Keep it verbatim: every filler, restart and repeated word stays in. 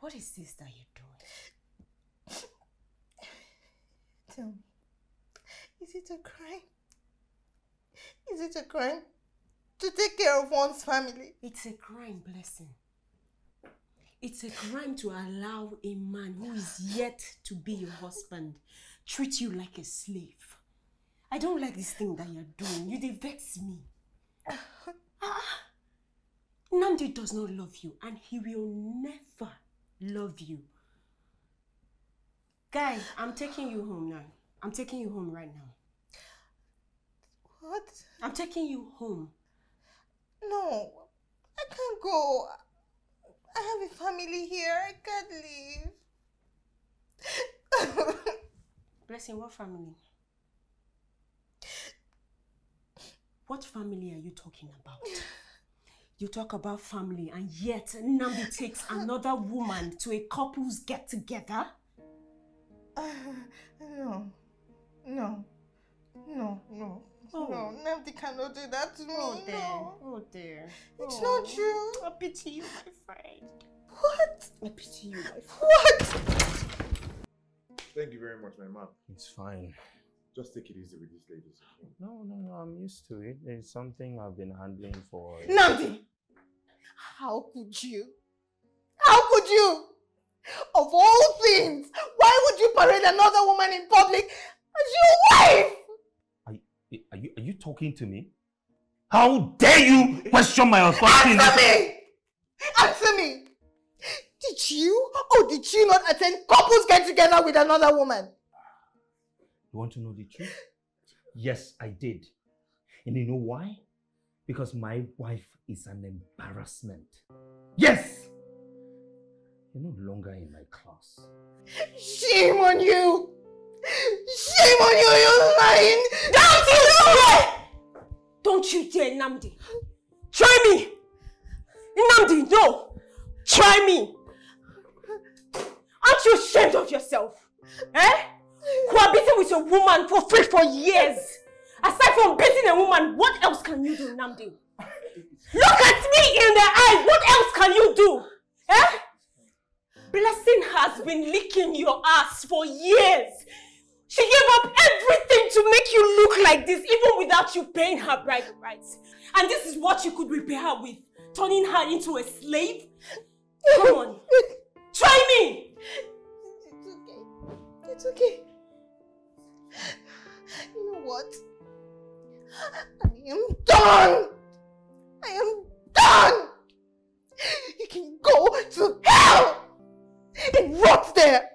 What is this that you're doing? Tell me, is it a crime? Is it a crime to take care of one's family? It's a crime, Blessing. It's a crime to allow a man who is yet to be your husband treat you like a slave. I don't like this thing that you're doing. You they vex me. ah, Nnamdi does not love you and he will never love you. Guy, I'm taking you home now. I'm taking you home right now. What? I'm taking you home. No, I can't go. I have a family here. I can't leave. Blessing, what family? What family are you talking about? You talk about family and yet Nnamdi takes another woman to a couple's get-together? Uh, no, no, no, no, oh. no. Nnamdi cannot do that to me. Oh dear, no. oh dear. It's oh. not true. I pity you, my friend. What? I pity you, my friend. What? Thank you very much, my man. It's fine. Just take it easy with these ladies. Okay? No, no, no, I'm used to it. It's something I've been handling for... Nnamdi! How could you? How could you? Of all things, why would you parade another woman in public as your wife? Are, are, you, are you talking to me? How dare you question my authority? Answer me! Answer me! Did you or did you not attend couples get together with another woman? You want to know the truth? Yes, I did. And you know why? Because my wife is an embarrassment. Yes! You're no longer in my class. Shame on you! Shame on you, you're lying! Don't you dare! Don't you dare, Nnamdi! Try me! Nnamdi, no! Try me! Aren't you ashamed of yourself? Eh? Cohabiting with a woman for three, four years! Aside from beating a woman, what else can you do, Nnamdi? Look at me in the eye! What else can you do? Eh? Blessing has been licking your ass for years. She gave up everything to make you look like this, even without you paying her bride price. And this is what you could repay her with, turning her into a slave? Come on, try me! It's okay. It's okay. You know what? I am done! I am done! You can go to hell and rot there!